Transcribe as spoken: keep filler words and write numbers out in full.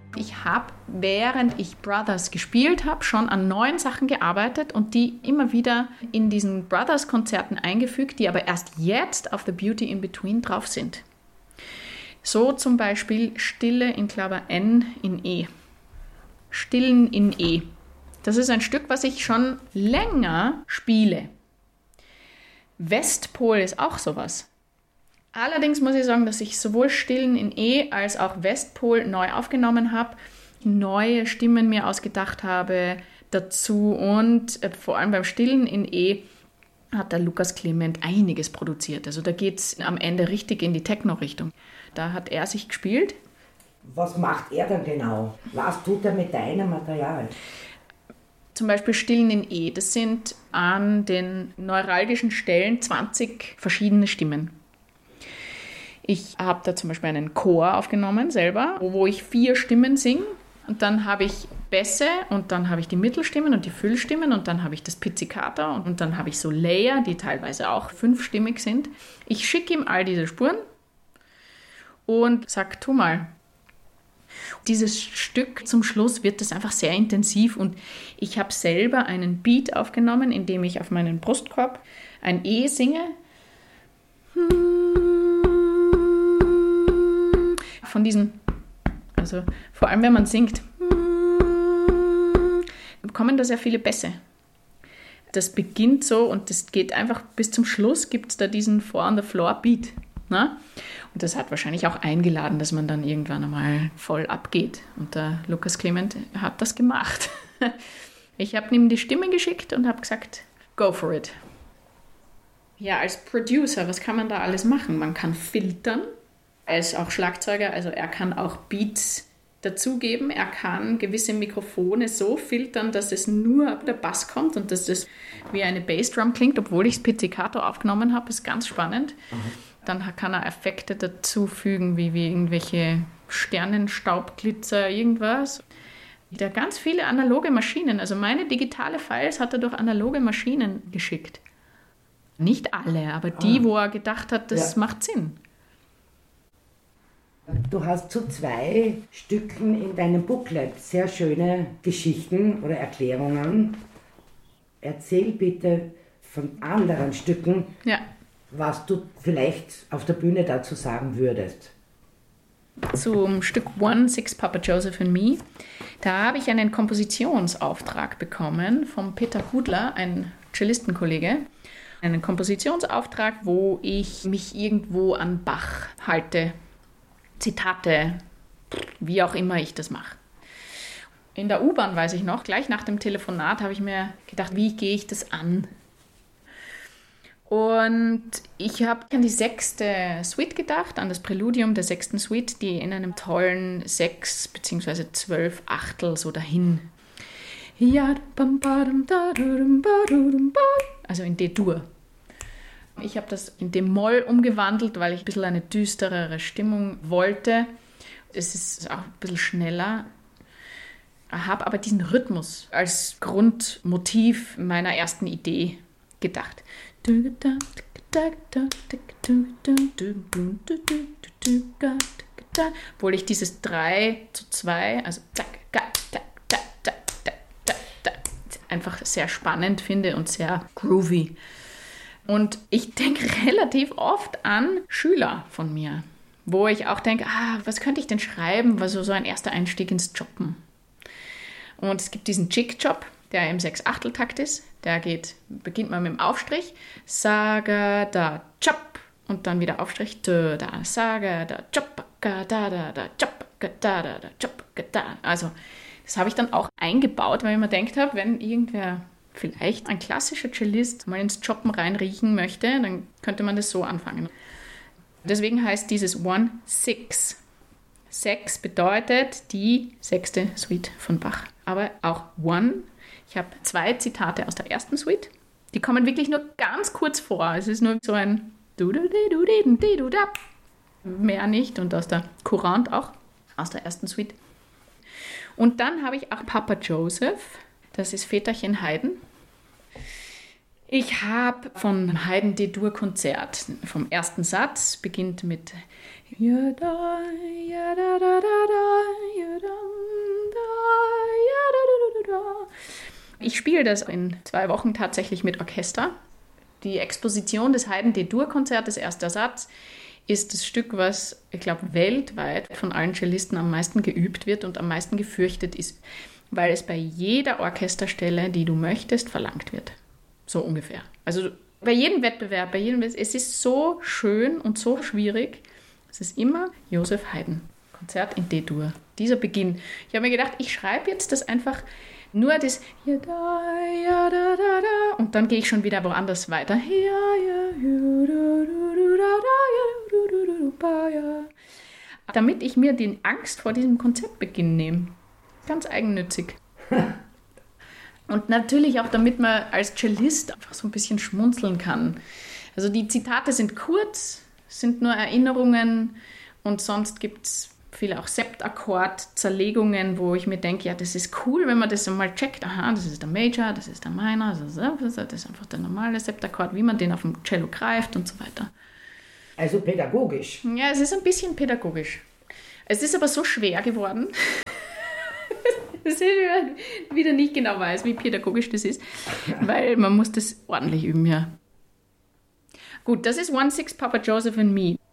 Ich habe, während ich Brothers gespielt habe, schon an neuen Sachen gearbeitet und die immer wieder in diesen Brothers-Konzerten eingefügt, die aber erst jetzt auf The Beauty in Between drauf sind. So zum Beispiel Stille in Klaver N in E. Stillen in E. Das ist ein Stück, was ich schon länger spiele. Westpol ist auch sowas. Allerdings muss ich sagen, dass ich sowohl Stillen in E als auch Westpol neu aufgenommen habe, neue Stimmen mir ausgedacht habe dazu und äh, vor allem beim Stillen in E hat der Lukas Clement einiges produziert. Also da geht es am Ende richtig in die Techno-Richtung. Da hat er sich gespielt. Was macht er dann genau? Was tut er mit deinem Material? Zum Beispiel Stillen in E. Das sind an den neuralgischen Stellen zwanzig verschiedene Stimmen. Ich habe da zum Beispiel einen Chor aufgenommen selber, wo ich vier Stimmen singe. Und dann habe ich Bässe und dann habe ich die Mittelstimmen und die Füllstimmen und dann habe ich das Pizzicato und dann habe ich so Layer, die teilweise auch fünfstimmig sind. Ich schicke ihm all diese Spuren und sage, tu mal. Dieses Stück zum Schluss wird das einfach sehr intensiv und ich habe selber einen Beat aufgenommen, in dem ich auf meinen Brustkorb ein E singe. Von diesen, also vor allem wenn man singt, kommen da sehr viele Bässe. Das beginnt so und das geht einfach bis zum Schluss, gibt es da diesen Four-on-the-Floor-Beat. Ne? Und das hat wahrscheinlich auch eingeladen, dass man dann irgendwann einmal voll abgeht. Und der Lukas Clement hat das gemacht. Ich habe ihm die Stimme geschickt und habe gesagt, go for it. Ja, als Producer, was kann man da alles machen? Man kann filtern. Er ist auch Schlagzeuger, also er kann auch Beats dazugeben. Er kann gewisse Mikrofone so filtern, dass es nur der Bass kommt und dass das wie eine Bassdrum klingt, obwohl ich das Pizzicato aufgenommen habe. Ist ganz spannend. Mhm. Dann kann er Effekte dazufügen, wie, wie irgendwelche Sternenstaubglitzer, irgendwas. Der hat ganz viele analoge Maschinen. Also meine digitale Files hat er durch analoge Maschinen geschickt. Nicht alle, aber die, ah. wo er gedacht hat, das ja. macht Sinn. Du hast zu zwei Stücken in deinem Booklet sehr schöne Geschichten oder Erklärungen. Erzähl bitte von anderen Stücken, ja. was du vielleicht auf der Bühne dazu sagen würdest. Zum Stück One, Six, Papa Joseph and Me, da habe ich einen Kompositionsauftrag bekommen vom Peter Hudler, ein Cellistenkollege. Einen Kompositionsauftrag, wo ich mich irgendwo an Bach halte. Zitate, wie auch immer ich das mache. In der U-Bahn, weiß ich noch, gleich nach dem Telefonat habe ich mir gedacht, wie gehe ich das an? Und ich habe an die sechste Suite gedacht, an das Präludium der sechsten Suite, die in einem tollen sechs bzw. zwölf Achtel so dahin. Also in D-Dur. Ich habe das in D-Moll umgewandelt, weil ich ein bisschen eine düsterere Stimmung wollte. Es ist auch ein bisschen schneller. Ich habe aber diesen Rhythmus als Grundmotiv meiner ersten Idee gedacht. Obwohl ich dieses drei zu zwei, also einfach sehr spannend finde und sehr groovy. Und ich denke relativ oft an Schüler von mir, wo ich auch denke, ah, was könnte ich denn schreiben, was so, so ein erster Einstieg ins Jobben. Und es gibt diesen Jig-Job, der im Sechs-Achtel-Takt ist. Der geht, beginnt man mit dem Aufstrich, Saga, da, Chop, und dann wieder Aufstrich, da, da, Saga, da, Chop, da, da, da, Chop, da, da, da, Chop, da. Also das habe ich dann auch eingebaut, weil ich mir gedacht habe, wenn irgendwer vielleicht ein klassischer Cellist mal ins Choppen reinriechen möchte, dann könnte man das so anfangen. Deswegen heißt dieses One Six. Sechs bedeutet die sechste Suite von Bach. Aber auch One. Ich habe zwei Zitate aus der ersten Suite. Die kommen wirklich nur ganz kurz vor. Es ist nur so ein mehr nicht und aus der Courante auch, aus der ersten Suite. Und dann habe ich auch Papa Joseph. Das ist Väterchen Haydn. Ich habe vom Haydn D-Dur-Konzert, vom ersten Satz, beginnt mit Ich spiele das in zwei Wochen tatsächlich mit Orchester. Die Exposition des Haydn D-Dur-Konzertes, erster Satz, ist das Stück, was, ich glaube, weltweit von allen Cellisten am meisten geübt wird und am meisten gefürchtet ist, weil es bei jeder Orchesterstelle, die du möchtest, verlangt wird. So ungefähr. Also bei jedem Wettbewerb, bei jedem, es ist so schön und so schwierig. Es ist immer Joseph Haydn, Konzert in D-Dur. Dieser Beginn. Ich habe mir gedacht, ich schreibe jetzt das einfach nur das ja, da, ja, da, da, da, und dann gehe ich schon wieder woanders weiter. Ja, ja, ja, da, da, da, da, ja, damit ich mir die Angst vor diesem Konzertbeginn nehme. Ganz eigennützig. Und natürlich auch, damit man als Cellist einfach so ein bisschen schmunzeln kann. Also die Zitate sind kurz, sind nur Erinnerungen und sonst gibt es viele auch Septakkord-Zerlegungen, wo ich mir denke, ja, das ist cool, wenn man das einmal checkt. Aha, das ist der Major, das ist der Minor, das ist einfach der normale Septakkord, wie man den auf dem Cello greift und so weiter. Also pädagogisch. Ja, es ist ein bisschen pädagogisch. Es ist aber so schwer geworden, dass ich wieder nicht genau weiß, wie pädagogisch das ist, weil man muss das ordentlich üben, ja. Gut, das ist One Six Papa Joseph and Me.